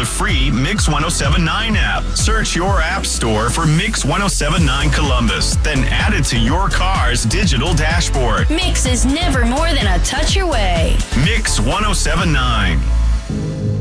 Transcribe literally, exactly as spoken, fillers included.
the free Mix ten seventy-nine app. Search your app store for Mix ten seventy-nine Columbus, then add it to your car's digital dashboard. Mix is never more than a touch away. Mix ten seventy-nine.